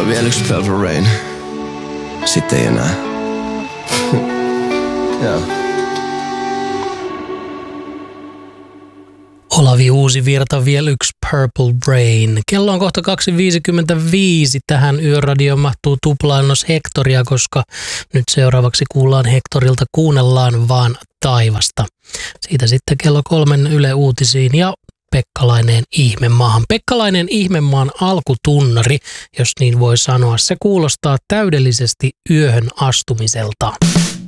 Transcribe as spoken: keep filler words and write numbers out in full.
vielä yksi Purple Rain. Sitten ei enää. Joo. Olavi Uusivirta, vielä yksi Purple Rain. Kello on kohta kaksi viisikymmentäviisi. Tähän Yöradioon mahtuu tuplaannos Hectoria, koska nyt seuraavaksi kuullaan Hectorilta Kuunnellaan vaan taivasta. Siitä sitten kello kolmen Yle Uutisiin ja Pekkalainen Ihmemaahan. Pekkalainen Ihmemaan alkutunnari, jos niin voi sanoa. Se kuulostaa täydellisesti yöhön astumiselta.